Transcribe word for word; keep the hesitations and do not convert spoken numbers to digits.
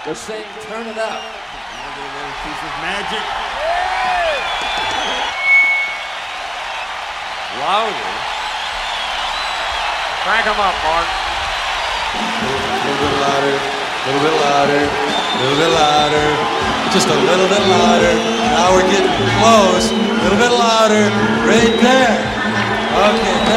They're saying turn it up. Another little piece of magic. Louder. Crank them up, Mark. A little bit louder, a little bit louder, a little bit louder, just a little bit louder. Now we're getting close, a little bit louder, right there. Okay.